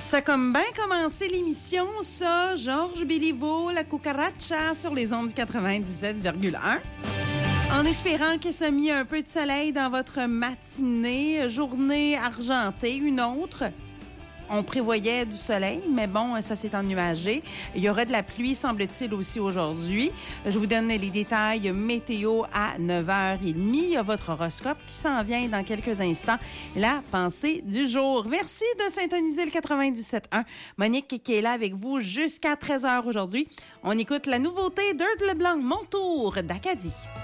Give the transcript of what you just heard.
Ça a comme bien commencé l'émission, ça. Georges Béliveau, la cucaracha sur les ondes du 97,1. En espérant que ça a mis un peu de soleil dans votre matinée, journée argentée, une autre. On prévoyait du soleil, mais bon, ça s'est ennuagé. Il y aura de la pluie, semble-t-il, aussi aujourd'hui. Je vous donne les détails météo à 9h30. Il y a votre horoscope qui s'en vient dans quelques instants. La pensée du jour. Merci de syntoniser le 97.1. Monique qui est là avec vous jusqu'à 13h aujourd'hui. On écoute la nouveauté d'Earth Leblanc, Mon tour d'Acadie.